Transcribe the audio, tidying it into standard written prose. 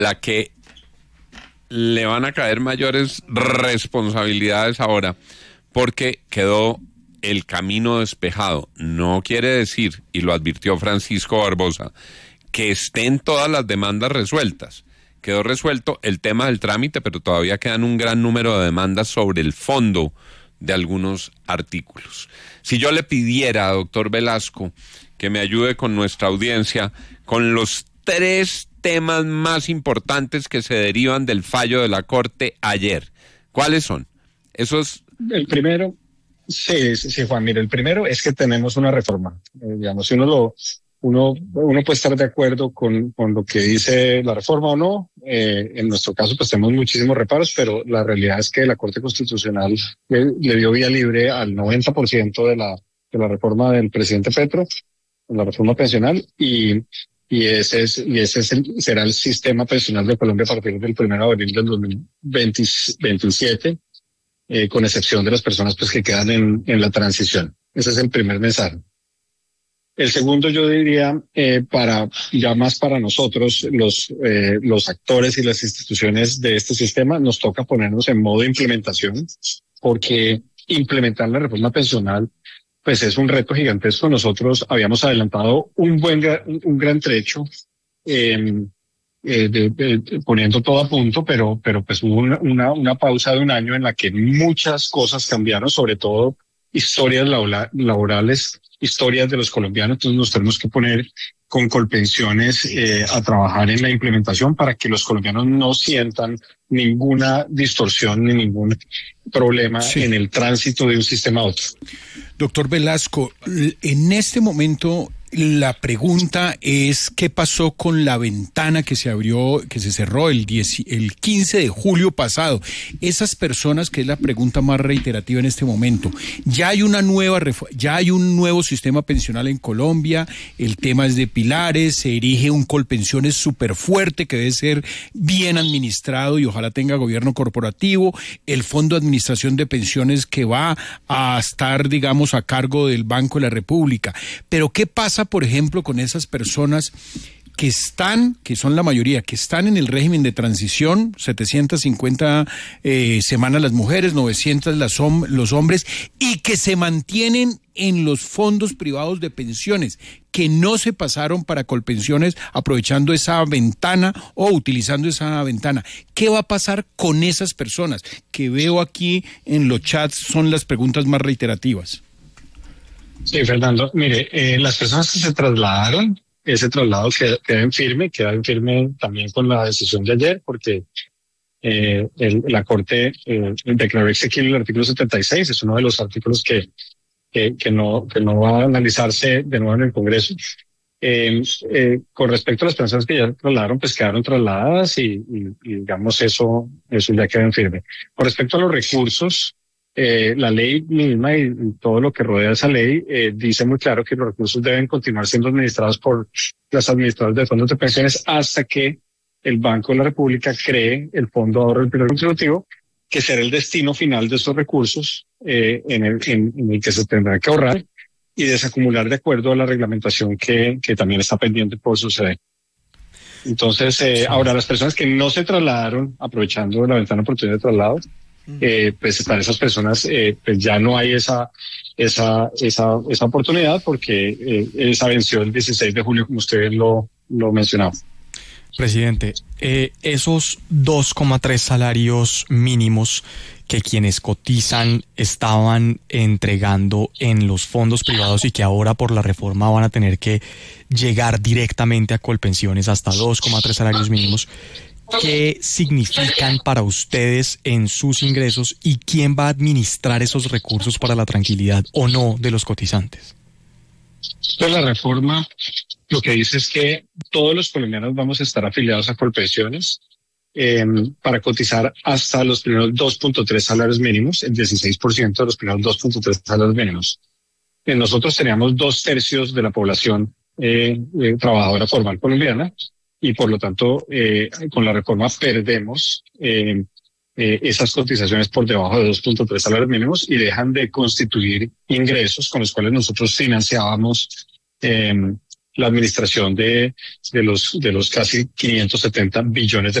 la que le van a caer mayores responsabilidades ahora, porque quedó el camino despejado. No quiere decir, y lo advirtió Francisco Barbosa, que estén todas las demandas resueltas. Quedó resuelto el tema del trámite, pero todavía quedan un gran número de demandas sobre el fondo de algunos artículos. Si yo le pidiera, doctor Velasco, que me ayude con nuestra audiencia, con los 3 temas más importantes que se derivan del fallo de la Corte ayer, ¿cuáles son? Esos... El primero, sí, Juan, mire, el primero es que tenemos una reforma. Digamos, si uno puede estar de acuerdo con lo que dice la reforma o no. En nuestro caso, pues tenemos muchísimos reparos, pero la realidad es que la Corte Constitucional le dio vía libre al 90% de la reforma del presidente Petro, la reforma pensional, y será el sistema pensional de Colombia a partir del 1 de abril del 2027, con excepción de las personas pues que quedan en la transición. Ese es el primer mensaje. El segundo, yo diría, más para nosotros, los actores y las instituciones de este sistema, nos toca ponernos en modo de implementación, porque implementar la reforma pensional pues es un reto gigantesco. Nosotros habíamos adelantado un gran trecho, poniendo todo a punto, pero pues hubo una pausa de un año en la que muchas cosas cambiaron, sobre todo historias laborales, historias de los colombianos. Entonces nos tenemos que poner con Colpensiones a trabajar en la implementación para que los colombianos no sientan ninguna distorsión ni ningún problema en el tránsito de un sistema a otro. Doctor Velasco, en este momento la pregunta es ¿qué pasó con la ventana que se abrió, que se cerró el 15 de julio pasado? Esas personas, que es la pregunta más reiterativa en este momento, ya hay un nuevo sistema pensional en Colombia, el tema es de pilares, se erige un Colpensiones súper fuerte que debe ser bien administrado y ojalá tenga gobierno corporativo, el Fondo de Administración de Pensiones que va a estar, digamos, a cargo del Banco de la República. Pero ¿qué pasa, por ejemplo, con esas personas que son la mayoría, que están en el régimen de transición, 750 semanas las mujeres, 900 los hombres, y que se mantienen en los fondos privados de pensiones, que no se pasaron para Colpensiones aprovechando esa ventana o utilizando esa ventana? ¿Qué va a pasar con esas personas? Que veo aquí en los chats son las preguntas más reiterativas. Sí, Fernando, mire, las personas que se trasladaron, ese traslado queda en firme también con la decisión de ayer, porque la Corte declaró exequible el artículo 76, es uno de los artículos que no va a analizarse de nuevo en el Congreso. Con respecto a las personas que ya trasladaron, pues quedaron trasladadas y digamos eso ya queda en firme. Con respecto a los recursos, la ley misma y todo lo que rodea esa ley dice muy claro que los recursos deben continuar siendo administrados por las administradoras de fondos de pensiones hasta que el Banco de la República cree el Fondo de Ahorro del Pilar Contributivo, que será el destino final de esos recursos en el que se tendrá que ahorrar y desacumular de acuerdo a la reglamentación que también está pendiente por suceder. Entonces, ahora las personas que no se trasladaron aprovechando la ventana de oportunidad de traslado, pues para esas personas pues ya no hay esa oportunidad porque esa venció el 16 de julio, como usted lo mencionaba. Presidente, esos 2,3 salarios mínimos que quienes cotizan estaban entregando en los fondos privados y que ahora por la reforma van a tener que llegar directamente a Colpensiones, hasta 2,3 salarios mínimos, ¿qué significan para ustedes en sus ingresos y quién va a administrar esos recursos para la tranquilidad o no de los cotizantes? Pues la reforma lo que dice es que todos los colombianos vamos a estar afiliados a Colpensiones para cotizar hasta los primeros 2.3 salarios mínimos, el 16% de los primeros 2.3 salarios mínimos. Nosotros teníamos 2/3 de la población trabajadora formal colombiana y por lo tanto con la reforma perdemos esas cotizaciones por debajo de 2.3 salarios mínimos y dejan de constituir ingresos con los cuales nosotros financiábamos la administración de los casi 570 billones de